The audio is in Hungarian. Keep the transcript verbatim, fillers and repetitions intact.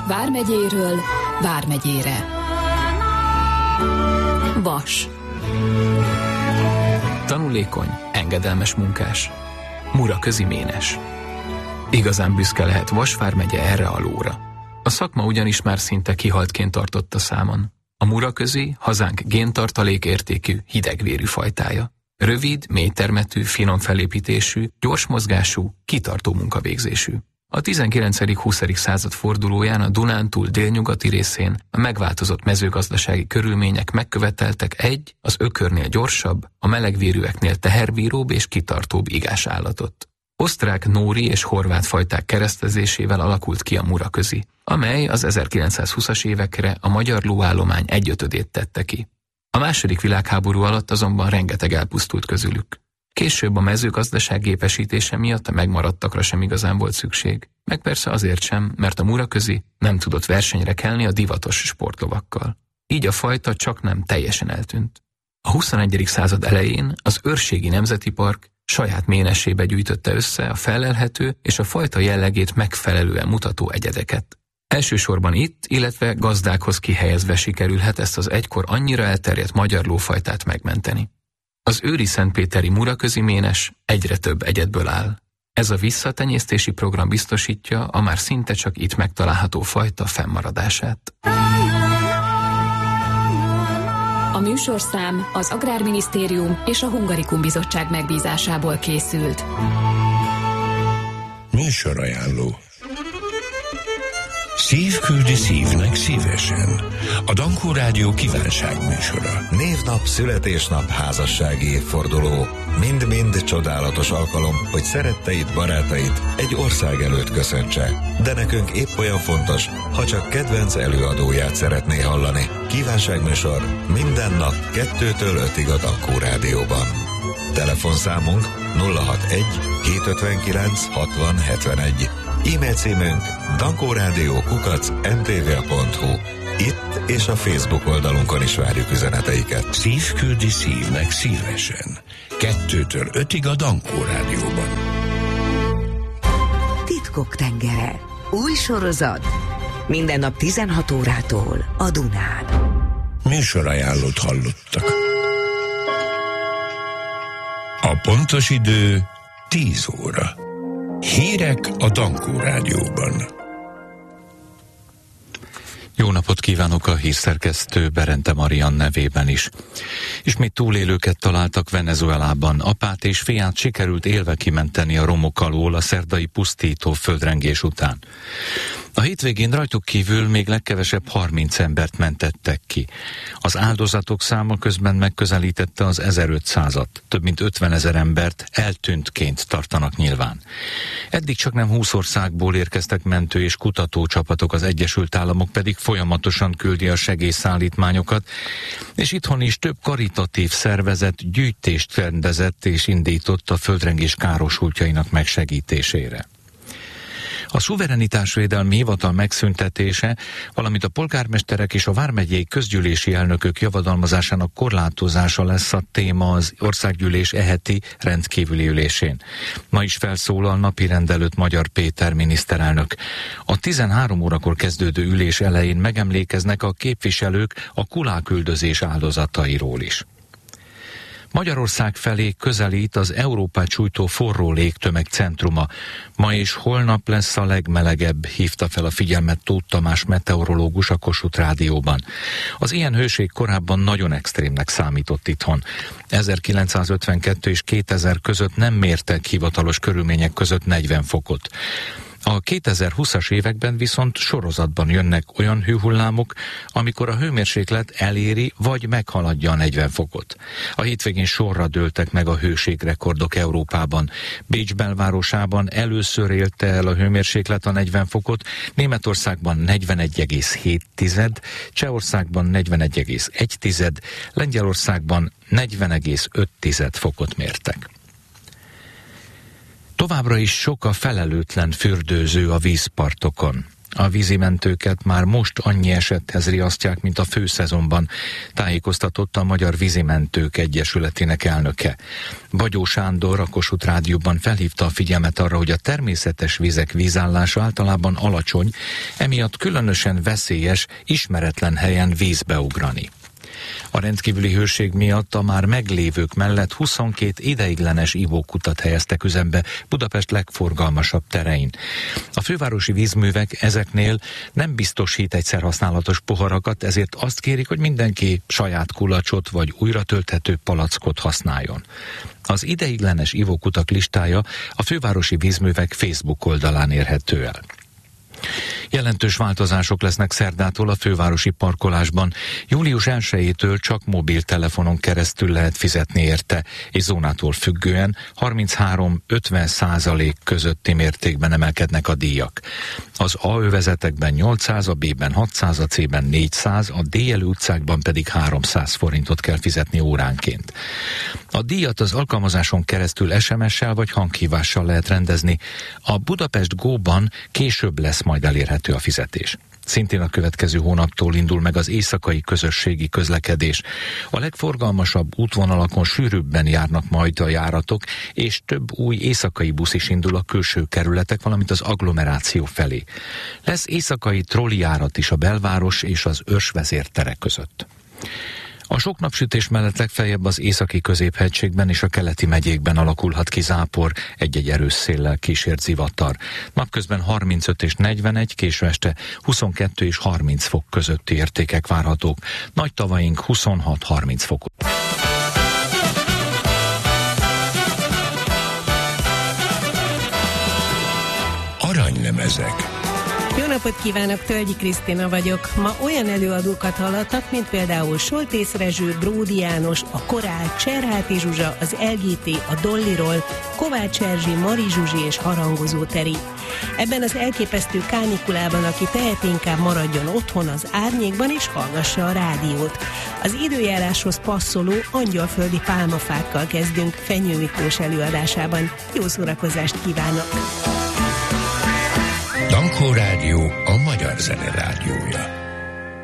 Vármegyéről Vármegyére. Vas. Tanulékony, engedelmes munkás. Muraközi ménes. Igazán büszke lehet Vas vármegye erre a lóra. A szakma ugyanis már szinte kihaltként tartotta számon. A muraközi hazánk géntartalék értékű, hidegvérű fajtája. Rövid, mélytermetű, finom felépítésű, gyors mozgású, kitartó munkavégzésű. A tizenkilencedik-huszadik század fordulóján a Dunántúl délnyugati részén a megváltozott mezőgazdasági körülmények megköveteltek egy, az ökörnél gyorsabb, a melegvérűeknél teherbíróbb és kitartóbb igás állatot. Osztrák, nóri és horvát fajták keresztezésével alakult ki a muraközi, amely az ezerkilencszázhúszas évekre a magyar lóállomány egyötödét tette ki. A második világháború alatt azonban rengeteg elpusztult közülük. Később a mezőgazdaság gépesítése miatt a megmaradtakra sem igazán volt szükség, meg persze azért sem, mert a muraközi nem tudott versenyre kelni a divatos sportlovakkal. Így a fajta csak nem teljesen eltűnt. A huszonegyedik század elején az Őrségi Nemzeti Park saját ménesébe gyűjtötte össze a felelhető és a fajta jellegét megfelelően mutató egyedeket. Elsősorban itt, illetve gazdákhoz kihelyezve sikerülhet ezt az egykor annyira elterjedt magyar lófajtát megmenteni. Az őri szentpéteri muraközi ménes egyre több egyedből áll. Ez a visszatenyésztési program biztosítja a már szinte csak itt megtalálható fajta fennmaradását. A műsorszám az Agrárminisztérium és a Hungarikum Bizottság megbízásából készült. Műsorajánló. Szív küldi szívnek szívesen. A Dankó Rádió kívánság műsora. Névnap, születésnap, házassági évforduló. Mind-mind csodálatos alkalom, hogy szeretteid, barátait egy ország előtt köszöntse. De nekünk épp olyan fontos, ha csak kedvenc előadóját szeretné hallani. Kívánságműsor minden nap kettőtől ötig a Dankó Rádióban. Telefonszámunk nulla hatvanegy hétszázötvenkilenc hatvan hetvenegy. E-mail címünk dankórádió kukac em té vé pont hu. Itt és a Facebook oldalunkon is várjuk üzeneteiket. Szív küldi szívnek szívesen. Kettőtől ötig a Dankó Rádióban. Titkok tengere. Új sorozat. Minden nap tizenhat órától a Dunán. Műsorajánlót hallottak. A pontos idő tíz óra. Hírek a Dankó Rádióban. Jó napot kívánok a hírszerkesztő Berente Marian nevében is. Ismét túlélőket találtak Venezuelában. Apát és fiát sikerült élve kimenteni a romok alól a szerdai pusztító földrengés után. A hétvégén rajtuk kívül még legkevesebb harminc embert mentettek ki. Az áldozatok száma közben megközelítette az ezerötszázat. Több mint ötvenezer embert eltűntként tartanak nyilván. Eddig csak nem húsz országból érkeztek mentő és kutatócsapatok, az Egyesült Államok pedig folyamatosan küldi a segélyszállítmányokat, és itthon is több karitatív szervezet gyűjtést rendezett és indított a földrengés károsultjainak megsegítésére. A szuverenitásvédelmi hivatal megszüntetése, valamint a polgármesterek és a vármegyei közgyűlési elnökök javadalmazásának korlátozása lesz a téma az országgyűlés eheti rendkívüli ülésén. Ma is felszólal napirend előtt Magyar Péter miniszterelnök. A tizenhárom órakor kezdődő ülés elején megemlékeznek a képviselők a kuláküldözés áldozatairól is. Magyarország felé közelít az Európát sújtó forró légtömeg centruma. Ma és holnap lesz a legmelegebb, hívta fel a figyelmet Tóth Tamás meteorológus a Kossuth Rádióban. Az ilyen hőség korábban nagyon extrémnek számított itthon. ezerkilencszázötvenkettő és kétezer között nem mértek hivatalos körülmények között negyven fokot. A kétezer-húszas években viszont sorozatban jönnek olyan hőhullámok, amikor a hőmérséklet eléri vagy meghaladja a negyven fokot. A hétvégén sorra dőltek meg a hőségrekordok Európában. Bécs belvárosában először élte el a hőmérséklet a negyven fokot, Németországban negyvenegy egész hét, Csehországban negyvenegy egész egy, Lengyelországban negyven egész öt fokot mértek. Továbbra is sok a felelőtlen fürdőző a vízpartokon. A vízimentőket már most annyi esethez riasztják, mint a főszezonban, tájékoztatott a Magyar Vízimentők Egyesületének elnöke. Bagyó Sándor a Kossuth Rádióban felhívta a figyelmet arra, hogy a természetes vizek vízállása általában alacsony, emiatt különösen veszélyes, ismeretlen helyen vízbe ugrani. A rendkívüli hőség miatt a már meglévők mellett huszonkét ideiglenes ivókutat helyeztek üzembe Budapest legforgalmasabb terein. A fővárosi vízművek ezeknél nem biztosít egyszerhasználatos poharakat, ezért azt kérik, hogy mindenki saját kulacsot vagy újratölthető palackot használjon. Az ideiglenes ivókutak listája a fővárosi vízművek Facebook oldalán érhető el. Jelentős változások lesznek szerdától a fővárosi parkolásban. július elsejétől csak mobiltelefonon keresztül lehet fizetni érte, és zónától függően harminchárom-ötven százalék közötti mértékben emelkednek a díjak. Az A övezetekben nyolcszáz, a B-ben hatszáz, a C-ben négyszáz, a D elő utcákban pedig háromszáz forintot kell fizetni óránként. A díjat az alkalmazáson keresztül es em es-sel vagy hanghívással lehet rendezni. A Budapest Go-ban később lesz majd elérhető a fizetés. Szintén a következő hónaptól indul meg az éjszakai közösségi közlekedés. A legforgalmasabb útvonalakon sűrűbben járnak majd a járatok, és több új éjszakai busz is indul a külső kerületek, valamint az agglomeráció felé. Lesz éjszakai trollijárat is a belváros és az őrsvezértere között. A sok napsütés mellett legfeljebb az északi középhegységben és a keleti megyékben alakulhat ki zápor, egy-egy erős széllel kísért zivatar. Napközben harmincöt és negyvenegy, késő este huszonkettő és harminc fok közötti értékek várhatók. Nagy tavaink huszonhat-harminc fokot. Aranylemezek. Jó napot kívánok, Tölgyi Krisztina vagyok. Ma olyan előadókat hallhatnak, mint például Soltész Rezső, Bródi János, a Korál, Cserháti Zsuzsa, az el gé té, a Dolliról, Kovács Erzsi, Mari Zsuzsi és Harangozó Teri. Ebben az elképesztő kánikulában, aki tehet, inkább maradjon otthon az árnyékban és hallgassa a rádiót. Az időjáráshoz passzoló angyalföldi pálmafákkal kezdünk Fenyő Miklós előadásában. Jó szórakozást kívánok! Dankó Rádió, a magyar zene rádiója.